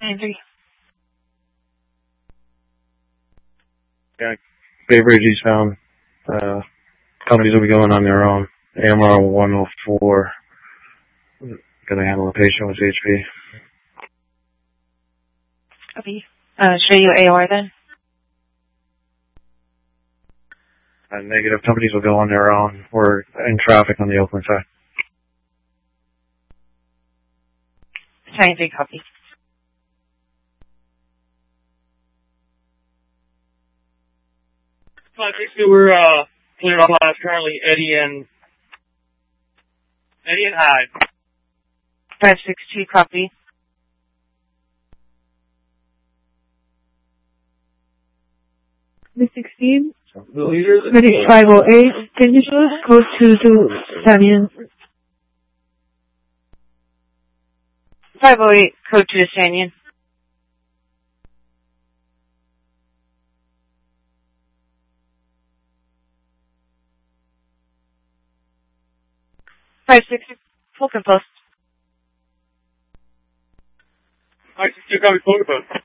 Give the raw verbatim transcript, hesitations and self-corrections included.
nine three. Yeah, Bay Bridge eastbound. Uh, companies will be going on their own. A M R one oh four. Gonna handle a patient with H P. Copy. Uh, show you A O R then? Uh, negative. Companies will go on their own. We're in traffic on the Oakland side. nine three, copy. five six two, we're uh, clearing off lines currently. Eddie and Eddie and Hyde. five six two, copy. The sixteen. The leader. Medic five oh eight. Can you just go to to Damien? five oh eight, code to Sanion. five six two, Fulton Post. five six two, copy, Fulton Post.